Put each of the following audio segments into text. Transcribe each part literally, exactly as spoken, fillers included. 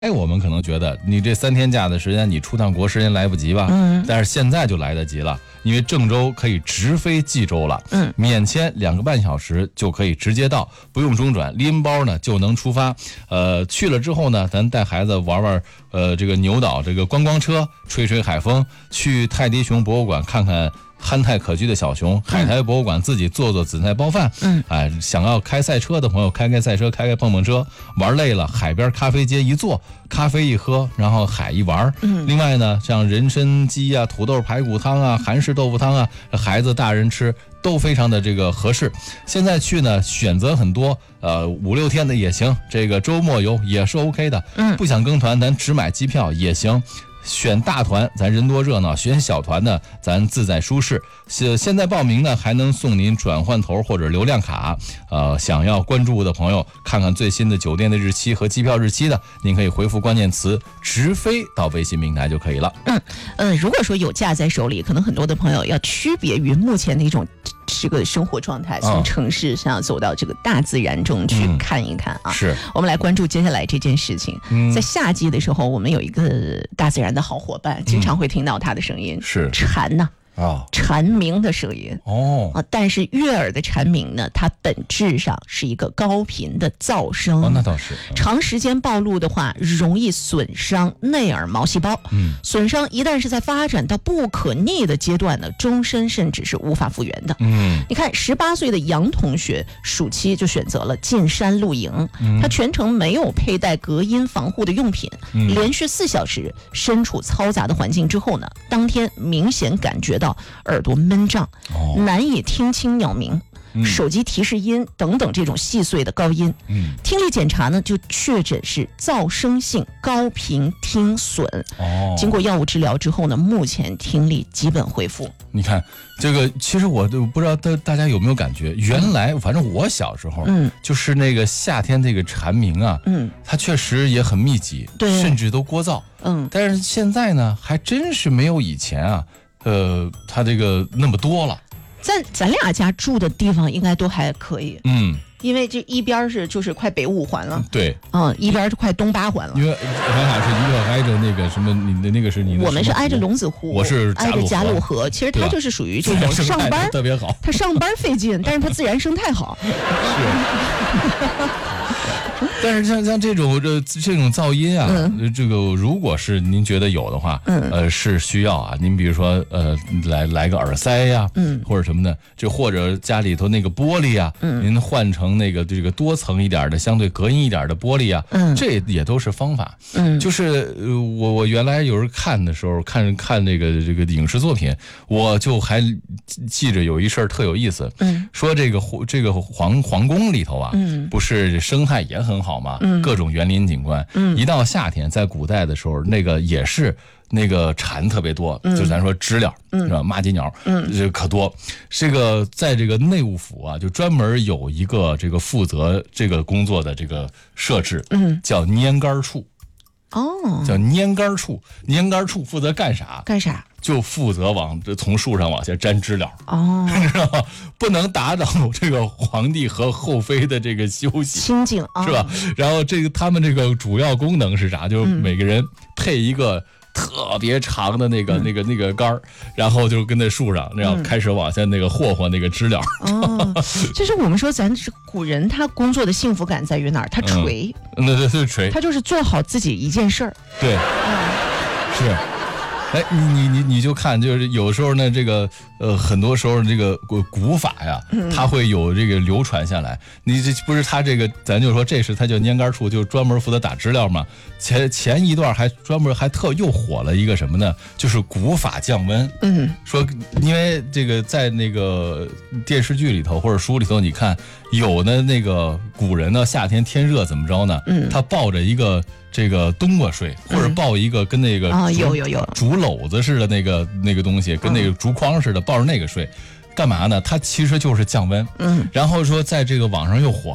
哎，我们可能觉得你这三天假的时间，你出趟国时间来不及吧？ 嗯， 但是现在就来得及了，因为郑州可以直飞冀州了。 嗯， 免签两个半小时就可以直接到，不用中转，拎包呢就能出发。呃，去了之后呢，咱带孩子玩玩呃这个牛岛这个观光车，吹吹海风，去泰迪熊博物馆看看憨态可掬的小熊，海苔博物馆自己做做紫菜包饭。 嗯， 哎，想要开赛车的朋友开开赛车，开开碰碰车，玩累了，海边咖啡街一坐，咖啡一喝，然后海一玩。 嗯， 另外呢，像人参鸡啊、土豆排骨汤啊、韩式豆腐汤啊，孩子大人吃都非常的这个合适。现在去呢，选择很多，呃，五六天的也行，这个周末游也是 OK 的。 嗯， 不想跟团，咱只买机票也行。选大团咱人多热闹，选小团呢咱自在舒适。现现在报名呢还能送您转换头或者流量卡。呃，想要关注的朋友看看最新的酒店的日期和机票日期的，您可以回复关键词直飞到微信平台就可以了。 嗯呃，如果说有假在手里，可能很多的朋友要区别于目前的一种这个生活状态，从城市上走到这个大自然中去看一看啊。 嗯、是， 我们来关注接下来这件事情。 嗯、 在夏季的时候，我们有一个大自然的好伙伴，经常会听到它的声音， 嗯、是蝉呐、啊。 啊， 蝉鸣的声音哦啊，但是悦耳的蝉鸣呢，它本质上是一个高频的噪声。 哦，那倒是。 嗯、长时间暴露的话，容易损伤内耳毛细胞。 嗯， 损伤一旦是在发展到不可逆的阶段呢，终身甚至是无法复原的。 嗯， 你看，十八岁的杨同学暑期就选择了进山露营， 嗯、 他全程没有佩戴隔音防护的用品， 嗯、 连续四小时身处嘈杂的环境之后呢，当天明显感觉到耳朵闷胀， 哦、 难以听清鸟鸣、 嗯、 手机提示音等等这种细碎的高音。 嗯， 听力检查呢就确诊是噪声性高频听损。 哦， 经过药物治疗之后呢，目前听力基本恢复。 你看这个，其实我都不知道大大家有没有感觉，原来反正我小时候， 嗯， 就是那个夏天这个蝉鸣啊， 嗯， 它确实也很密集， 对， 甚至都聒噪， 嗯， 但是现在呢，还真是没有以前啊。呃，它这个那么多了， 咱咱俩家住的地方应该都还可以， 嗯， 因为这一边是就是快北五环了， 对， 嗯，一边是快东八环了。 因为咱俩是一个挨着那个什么，你的那个是你的， 我们是挨着龙子湖， 我是挨着嘉路河。其实它就是属于这种上班特别好， 它上班费劲，但是它自然生态好。 是。但是像像这种这这种噪音啊，嗯、这个如果是您觉得有的话， 嗯、 呃是需要啊。您比如说呃来来个耳塞呀、啊， 嗯， 或者什么的，这或者家里头那个玻璃啊， 嗯， 您换成那个这个多层一点的、相对隔音一点的玻璃啊， 嗯， 这也都是方法。 嗯， 就是呃我我原来有时候看的时候看看这个这个影视作品，我就还记着有一事儿特有意思， 嗯， 说这个这个皇皇宫里头啊， 嗯， 不是生态也很好。好嘛， 嗯， 各种园林景观， 嗯， 一到夏天，在古代的时候，那个也是那个蝉特别多， 嗯、 就咱说知了， 嗯， 是吧？麻鸡鸟， 嗯， 这可多。这个在这个内务府啊，就专门有一个这个负责这个工作的这个设置， 嗯， 叫拈杆处。 哦， 叫拈杆处，拈杆处负责干啥？ 干啥？ 就负责往从树上往下粘知了， 哦， 你知道吗？不能打扰这个皇帝和后妃的这个休息清静，哦、 是吧？然后这个他们这个主要功能是啥？就是每个人配一个特别长的那个、嗯、那个那个杆儿，然后就跟在树上，然后开始往下那个霍霍那个知了。 哦，就是我们说咱是古人，他工作的幸福感在于哪儿？他锤， 嗯、那对锤， 他就是做好自己一件事儿。 对， 嗯， 是。哎，你你你你就看，就是有时候呢，这个呃，很多时候这个古法呀，它会有这个流传下来。你这不是他这个，咱就说这是他叫拈杆处，就专门负责打知了嘛。前前一段还专门还特又火了一个什么呢？就是古法降温。 嗯， 说因为这个在那个电视剧里头或者书里头，你看有的那个古人呢，夏天天热怎么着呢？ 嗯， 他抱着一个。这个冬瓜睡，或者抱一个跟那个啊、嗯哦、有有有竹篓子似的那个那个东西，跟那个竹筐似的，抱着那个睡，干嘛呢？它其实就是降温。 嗯， 然后说在这个网上又火了，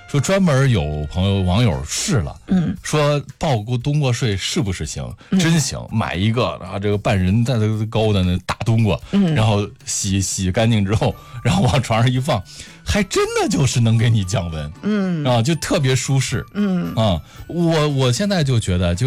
说专门有朋友网友试了， 嗯， 说抱过冬瓜睡是不是行？真行，买一个然后这个半人带高的那大冬瓜，嗯，然后洗洗干净之后，然后往床上一放，还真的就是能给你降温，嗯啊，就特别舒适，嗯啊，我我现在就觉得就。